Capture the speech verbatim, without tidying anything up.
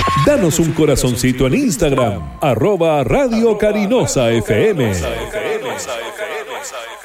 Danos un corazoncito en Instagram, arroba Radio Carinosa F M.